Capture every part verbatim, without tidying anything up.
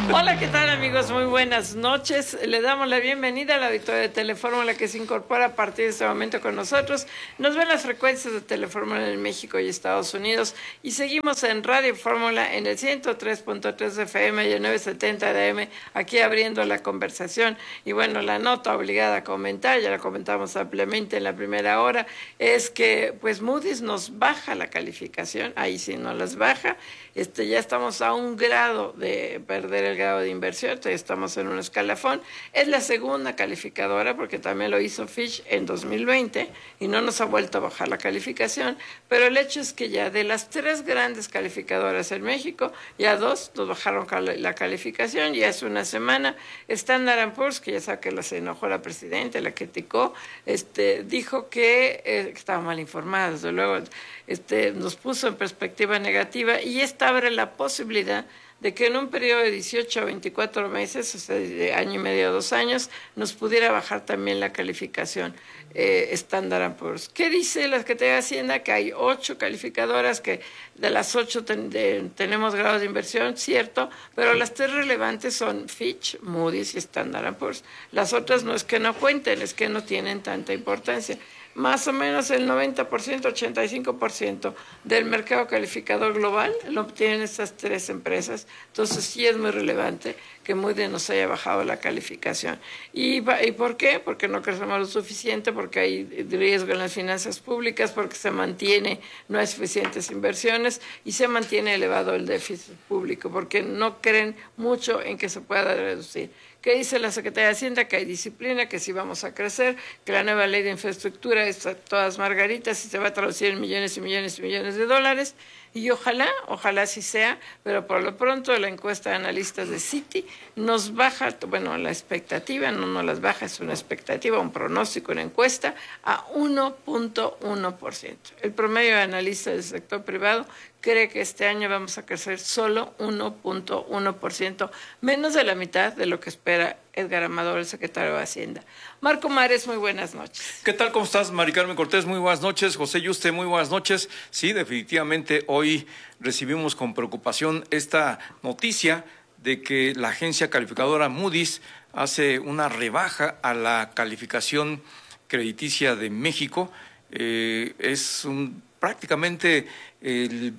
Hola, ¿qué tal, amigos? Muy buenas noches. Le damos la bienvenida a la auditoría de Telefórmula que se incorpora a partir de este momento con nosotros. Nos ven las frecuencias de Telefórmula en México y Estados Unidos y seguimos en Radio Fórmula en el ciento tres punto tres F M y el novecientos setenta de A M, aquí abriendo la conversación. Y bueno, la nota obligada a comentar, ya la comentamos ampliamente en la primera hora, es que pues Moody's nos baja la calificación, ahí sí no las baja. Este, ya estamos a un grado de perder el grado de inversión, entonces estamos en un escalafón. Es la segunda calificadora, porque también lo hizo Fitch en dos mil veinte y no nos ha vuelto a bajar la calificación, pero el hecho es que ya de las tres grandes calificadoras en México, ya dos nos bajaron la calificación, ya hace una semana. Standard and Poor's, que ya sabe que la se enojó la presidenta, la criticó, este, dijo que, eh, que estaba mal informada, desde luego, este, nos puso en perspectiva negativa, y esta abre la posibilidad de que en un periodo de dieciocho a veinticuatro meses, o sea, de año y medio, dos años, nos pudiera bajar también la calificación eh, Standard and Poor's. ¿Qué dice la Secretaría de Hacienda? Que hay ocho calificadoras, que de las ocho ten, de, tenemos grados de inversión, cierto, pero las tres relevantes son Fitch, Moody's y Standard and Poor's. Las otras no es que no cuenten, es que no tienen tanta importancia. Más o menos el noventa por ciento, ochenta y cinco por ciento del mercado calificador global lo obtienen estas tres empresas. Entonces sí es muy relevante que Moody's nos haya bajado la calificación. ¿Y, ¿Y por qué? Porque no crecemos lo suficiente, porque hay riesgo en las finanzas públicas, porque se mantiene, no hay suficientes inversiones y se mantiene elevado el déficit público, porque no creen mucho en que se pueda reducir. ¿Qué dice la Secretaría de Hacienda? Que hay disciplina, que sí vamos a crecer, que la nueva ley de infraestructura es a todas margaritas y se va a traducir en millones y millones y millones de dólares. Y ojalá, ojalá sí sea, pero por lo pronto la encuesta de analistas de Citi nos baja, bueno, la expectativa, no nos las baja, es una expectativa, un pronóstico, una encuesta, a uno punto uno por ciento. El promedio de analistas del sector privado cree que este año vamos a crecer solo uno punto uno por ciento, menos de la mitad de lo que espera Edgar Amador, el secretario de Hacienda. Marco Mares, muy buenas noches. ¿Qué tal? ¿Cómo estás, Mari Carmen Cortés? Muy buenas noches. José Yuste, muy buenas noches. Sí, definitivamente hoy recibimos con preocupación esta noticia de que la agencia calificadora Moody's hace una rebaja a la calificación crediticia de México. Eh, es un, prácticamente el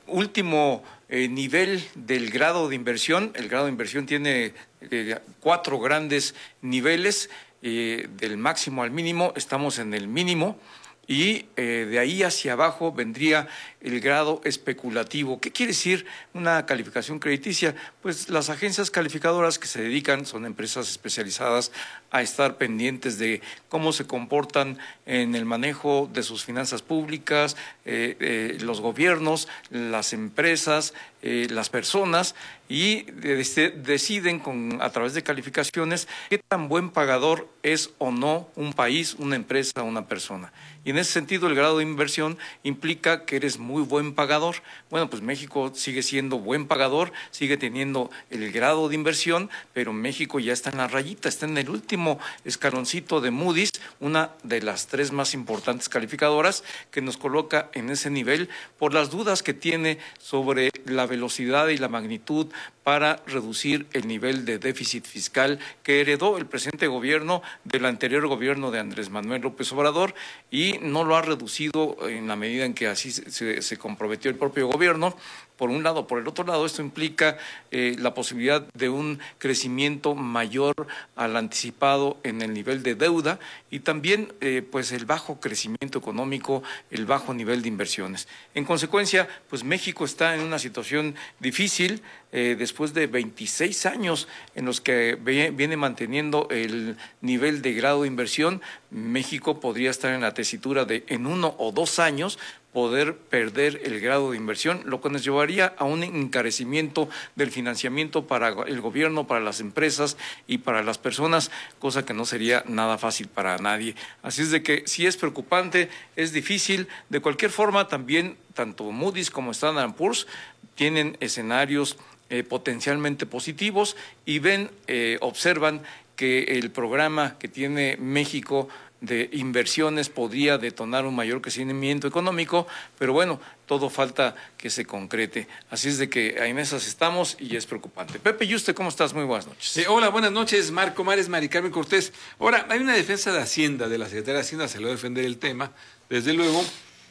último eh, nivel del grado de inversión. El grado de inversión tiene eh, cuatro grandes niveles, eh, del máximo al mínimo. Estamos en el mínimo. Y eh, de ahí hacia abajo vendría el grado especulativo. ¿Qué quiere decir una calificación crediticia? Pues las agencias calificadoras que se dedican, son empresas especializadas a estar pendientes de cómo se comportan en el manejo de sus finanzas públicas, eh, eh, los gobiernos, las empresas, eh, las personas, y de, deciden con, a través de calificaciones qué tan buen pagador es o no un país, una empresa, una persona. Y en ese sentido el grado de inversión implica que eres muy buen pagador. Bueno, pues México sigue siendo buen pagador, sigue teniendo el grado de inversión, pero México ya está en la rayita, está en el último escaloncito de Moody's, una de las tres más importantes calificadoras, que nos coloca en ese nivel por las dudas que tiene sobre la velocidad y la magnitud para reducir el nivel de déficit fiscal que heredó el presente gobierno del anterior gobierno de Andrés Manuel López Obrador, y no lo ha reducido en la medida en que así se, se comprometió el propio gobierno. Por un lado. Por el otro lado, esto implica eh, la posibilidad de un crecimiento mayor al anticipado en el nivel de deuda, y también eh, pues el bajo crecimiento económico, el bajo nivel de inversiones. En consecuencia, pues México está en una situación difícil eh, después de veintiséis años en los que viene manteniendo el nivel de grado de inversión. México podría estar en la tesitura de en uno o dos años poder perder el grado de inversión, lo que nos llevaría a un encarecimiento del financiamiento para el gobierno, para las empresas y para las personas, cosa que no sería nada fácil para nadie. Así es de que sí es preocupante, es difícil. De cualquier forma, también tanto Moody's como Standard and Poor's tienen escenarios eh, potencialmente positivos y ven, eh, observan que el programa que tiene México de inversiones podría detonar un mayor crecimiento económico, pero bueno, todo falta que se concrete. Así es de que en esas estamos y es preocupante. Pepe Yuste, ¿cómo estás? Muy buenas noches. Eh, hola, buenas noches, Marco Mares, Mari Carmen Cortés. Ahora, hay una defensa de Hacienda, de la Secretaría de Hacienda, se le va a defender el tema, desde luego,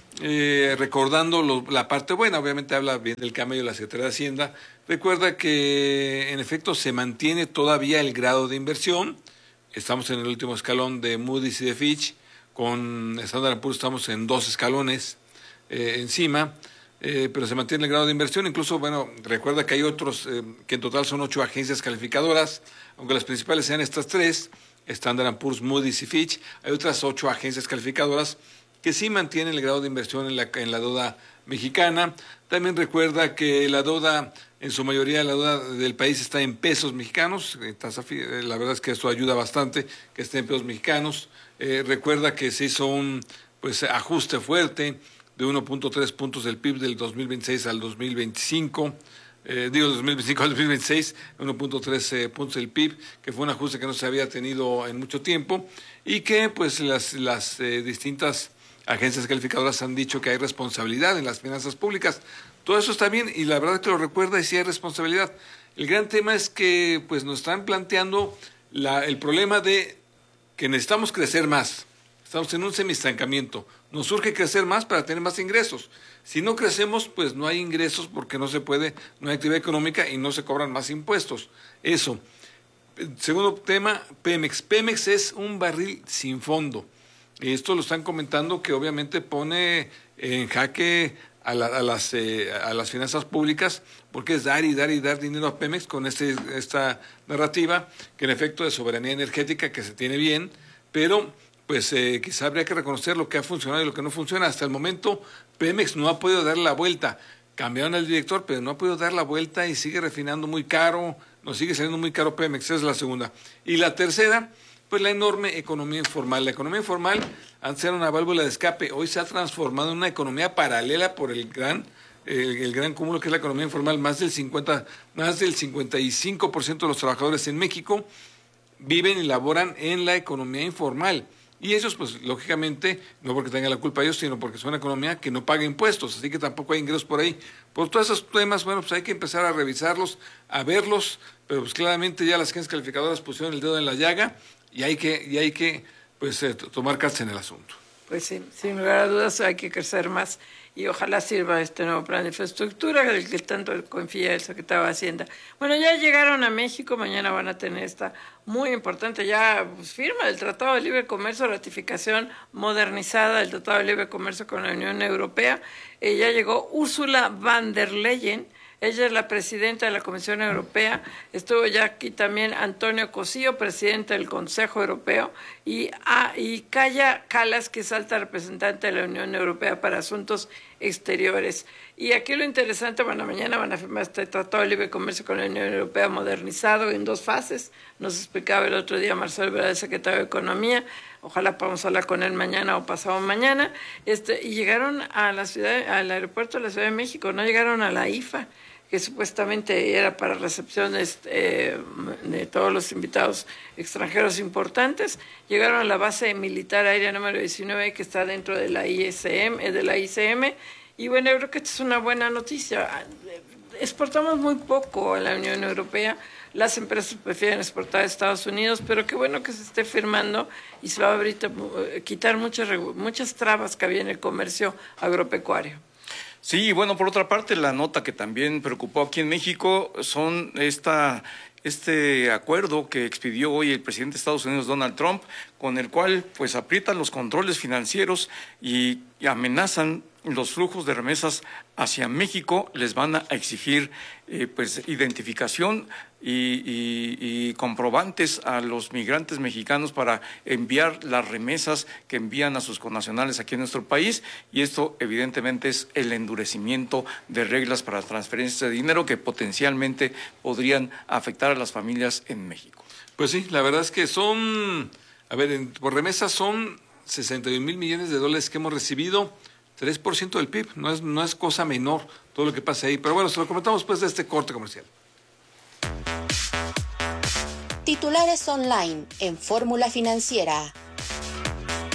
eh, recordando lo, la parte buena, obviamente habla bien del camello de la Secretaría de Hacienda. Recuerda que, en efecto, se mantiene todavía el grado de inversión. Estamos en el último escalón de Moody's y de Fitch, con Standard and Poor's estamos en dos escalones eh, encima, eh, pero se mantiene el grado de inversión. Incluso, bueno, recuerda que hay otros, eh, que en total son ocho agencias calificadoras, aunque las principales sean estas tres, Standard and Poor's, Moody's y Fitch. Hay otras ocho agencias calificadoras que sí mantienen el grado de inversión en la, en la deuda mexicana. También recuerda que la deuda, en su mayoría la deuda del país está en pesos mexicanos. La verdad es que esto ayuda bastante, que esté en pesos mexicanos. Eh, recuerda que se hizo un pues ajuste fuerte de uno punto tres puntos del P I B del dos mil veintiséis al dos mil veinticinco. Eh, digo, dos mil veinticinco al dos mil veintiséis, uno punto tres eh, puntos del P I B, que fue un ajuste que no se había tenido en mucho tiempo y que pues las, las eh, distintas agencias calificadoras han dicho que hay responsabilidad en las finanzas públicas. Todo eso está bien y la verdad es que lo recuerda y sí hay responsabilidad. El gran tema es que pues nos están planteando la, el problema de que necesitamos crecer más. Estamos en un semiestancamiento. Nos urge crecer más para tener más ingresos. Si no crecemos, pues no hay ingresos porque no se puede, no hay actividad económica y no se cobran más impuestos. Eso. Segundo tema, Pemex. Pemex es un barril sin fondo. Esto lo están comentando que obviamente pone en jaque a, la, a, las, eh, a las finanzas públicas, porque es dar y dar y dar dinero a Pemex con este, esta narrativa, que en efecto de soberanía energética que se tiene bien, pero pues eh, quizá habría que reconocer lo que ha funcionado y lo que no funciona. Hasta el momento Pemex no ha podido dar la vuelta. Cambiaron al director, pero no ha podido dar la vuelta y sigue refinando muy caro, nos sigue saliendo muy caro Pemex, esa es la segunda. Y la tercera, pues la enorme economía informal. La economía informal, antes era una válvula de escape, hoy se ha transformado en una economía paralela por el gran, el, el gran cúmulo que es la economía informal. Más del cincuenta, más del cincuenta y cinco por ciento de los trabajadores en México viven y laboran en la economía informal. Y ellos, pues, lógicamente, no porque tengan la culpa ellos, sino porque es una economía que no paga impuestos, así que tampoco hay ingresos por ahí. Por todos esos temas, bueno, pues hay que empezar a revisarlos, a verlos, pero pues claramente ya las agencias calificadoras pusieron el dedo en la llaga y hay que, y hay que pues, eh, tomar cartas en el asunto. Pues sí, sin lugar a dudas hay que crecer más y ojalá sirva este nuevo plan de infraestructura del que tanto confía el secretario de Hacienda. Bueno, ya llegaron a México, mañana van a tener esta muy importante ya pues, firma del Tratado de Libre Comercio, ratificación modernizada del Tratado de Libre Comercio con la Unión Europea. Eh, ya llegó Ursula von der Leyen. Ella es la presidenta de la Comisión Europea. Estuvo ya aquí también Antonio Cosillo, presidente del Consejo Europeo, y, ah, y Kaja Kallas, que es alta representante de la Unión Europea para Asuntos Exteriores. Y aquí lo interesante, bueno, mañana van a firmar este Tratado de Libre Comercio con la Unión Europea modernizado en dos fases. Nos explicaba el otro día Marcelo Ebrard, el secretario de Economía. Ojalá podamos hablar con él mañana o pasado mañana. Este, y llegaron a la ciudad, al aeropuerto de la Ciudad de México, no llegaron a la I F A, que supuestamente era para recepciones eh, de todos los invitados extranjeros importantes. Llegaron a la base militar aérea número diecinueve, que está dentro de la I S M, de la I C M, y bueno, yo creo que esta es una buena noticia. Exportamos muy poco a la Unión Europea, las empresas prefieren exportar a Estados Unidos, pero qué bueno que se esté firmando y se va a ahorita quitar muchas, muchas trabas que había en el comercio agropecuario. Sí, bueno, por otra parte, la nota que también preocupó aquí en México son esta, este acuerdo que expidió hoy el presidente de Estados Unidos, Donald Trump, con el cual pues aprietan los controles financieros y, y amenazan los flujos de remesas hacia México. Les van a exigir eh, pues identificación y, y, y comprobantes a los migrantes mexicanos para enviar las remesas que envían a sus connacionales aquí en nuestro país, y esto evidentemente es el endurecimiento de reglas para transferencias de dinero que potencialmente podrían afectar a las familias en México. Pues sí, la verdad es que son, a ver, en, por remesas son sesenta y un mil millones de dólares que hemos recibido, tres por ciento del P I B, no es, no es cosa menor todo lo que pasa ahí. Pero bueno, se lo comentamos después de este corte comercial. Titulares online en Fórmula Financiera.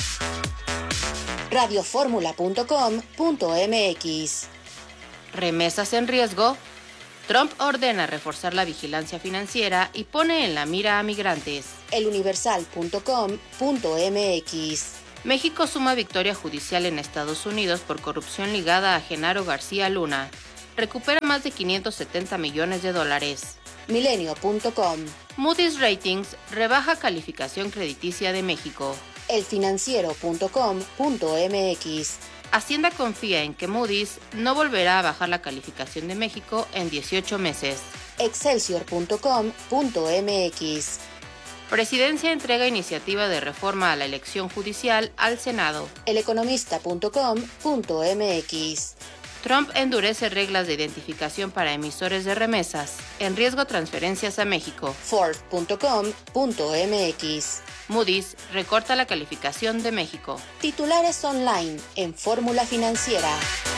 radioformula punto com punto m x. Remesas en riesgo. Trump ordena reforzar la vigilancia financiera y pone en la mira a migrantes. eluniversal punto com punto m x. México suma victoria judicial en Estados Unidos por corrupción ligada a Genaro García Luna. Recupera más de quinientos setenta millones de dólares. milenio punto com. Moody's Ratings rebaja calificación crediticia de México. elfinanciero punto com punto m x. Hacienda confía en que Moody's no volverá a bajar la calificación de México en dieciocho meses. excelsior punto com punto m x. Presidencia entrega iniciativa de reforma a la elección judicial al Senado. eleconomista punto com punto m x. Trump endurece reglas de identificación para emisores de remesas. En riesgo transferencias a México. Forbes punto com punto m x. Moody's recorta la calificación de México. Titulares online en Fórmula Financiera.